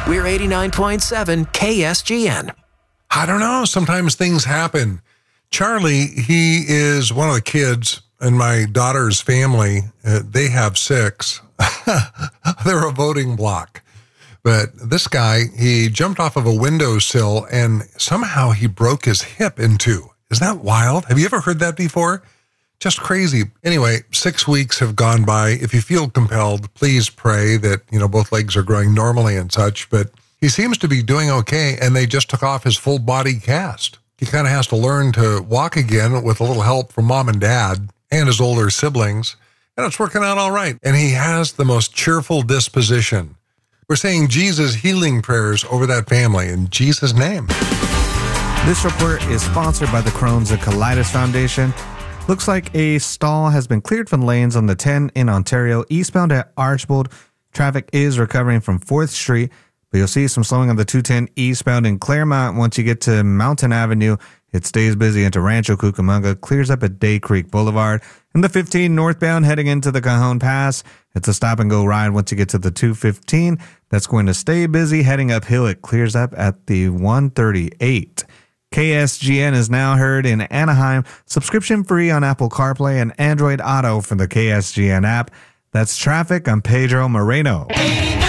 We're 89.7 KSGN. I don't know. Sometimes things happen. Charlie, he is one of the kids in my daughter's family. They have 6. They're a voting block. But this guy, he jumped off of a windowsill and somehow he broke his hip in 2. Isn't that wild? Have you ever heard that before? Just crazy. Anyway, 6 weeks have gone by. If you feel compelled, please pray that, both legs are growing normally and such. But he seems to be doing okay, and they just took off his full body cast. He kind of has to learn to walk again with a little help from mom and dad and his older siblings. And it's working out all right. And he has the most cheerful disposition. We're saying Jesus healing prayers over that family in Jesus' name. This report is sponsored by the Crohn's and Colitis Foundation. Looks like a stall has been cleared from lanes on the 10 in Ontario, eastbound at Archbold. Traffic is recovering from 4th Street, but you'll see some slowing on the 210 eastbound in Claremont. Once you get to Mountain Avenue, it stays busy into Rancho Cucamonga, clears up at Day Creek Boulevard. And the 15 northbound heading into the Cajon Pass, it's a stop-and-go ride once you get to the 215. That's going to stay busy. Heading uphill, it clears up at the 138. KSGN is now heard in Anaheim, subscription free on Apple CarPlay and Android Auto for the KSGN app. That's traffic. I'm Pedro Moreno.